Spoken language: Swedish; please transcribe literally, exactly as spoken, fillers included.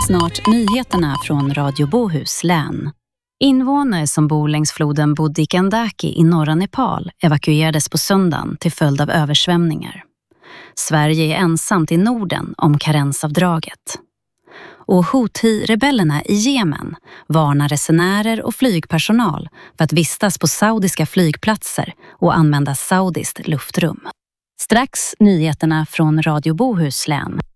Snart nyheterna från Radio Bohus län. Invånare som bor längs floden Bodikandaki i norra Nepal evakuerades på söndagen till följd av översvämningar. Sverige är ensamt i Norden om karensavdraget. Och Houthi-rebellerna i Jemen varnar resenärer och flygpersonal för att vistas på saudiska flygplatser och använda saudiskt luftrum. Strax nyheterna från Radio Bohus län.